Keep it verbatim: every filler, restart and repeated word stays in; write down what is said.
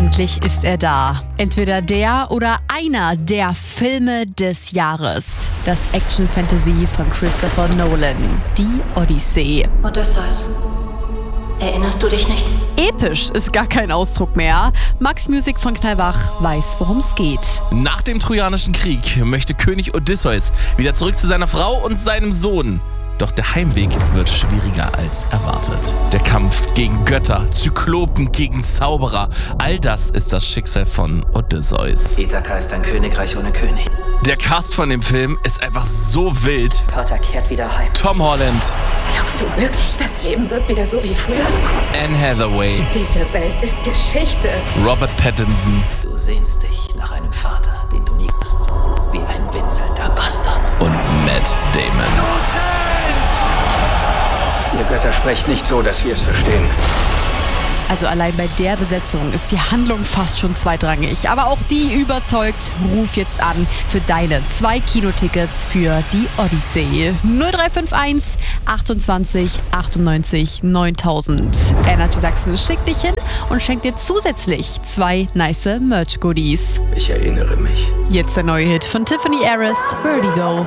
Endlich ist er da. Entweder der oder einer der Filme des Jahres. Das Action-Fantasy von Christopher Nolan, die Odyssee. Odysseus. Erinnerst du dich nicht? Episch ist gar kein Ausdruck mehr. Max Music von Knallbach weiß, worum es geht. Nach dem Trojanischen Krieg möchte König Odysseus wieder zurück zu seiner Frau und seinem Sohn. Doch der Heimweg wird schwieriger als erwartet. Der Kampf gegen Götter, Zyklopen gegen Zauberer, all das ist das Schicksal von Odysseus. Ithaka ist ein Königreich ohne König. Der Cast von dem Film ist einfach so wild. Vater kehrt wieder heim. Tom Holland, Glaubst du wirklich, das Leben wird wieder so wie früher? Anne Hathaway, Diese Welt ist Geschichte. Robert Pattinson Du sehnst dich nach einem Vater, den du nie hast. Wie ein winselnder Bastard. und Matt Damon. Ihr Götter sprecht nicht so, dass wir es verstehen. Also allein bei der Besetzung ist die Handlung fast schon zweitrangig. Aber auch die überzeugt. Ruf jetzt an für deine zwei Kinotickets für die Odyssee. null drei fünf eins achtundzwanzig achtundneunzig neuntausend. Energy Sachsen schickt dich hin und schenkt dir zusätzlich zwei nice Merch-Goodies. Ich erinnere mich. Jetzt der neue Hit von Tiffany Harris, Vertigo.